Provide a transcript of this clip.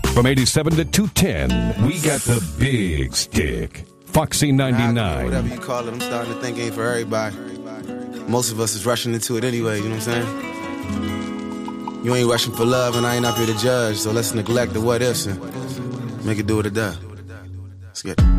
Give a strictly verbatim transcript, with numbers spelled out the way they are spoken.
From eighty-seven to two ten, we got the big stick. Foxy ninety-nine. Whatever you call it, I'm starting to think it ain't for everybody. Most of us is rushing into it anyway, you know what I'm saying? You ain't rushing for love and I ain't up here to judge, so let's neglect the what ifs and make it do what it does. Let's get it.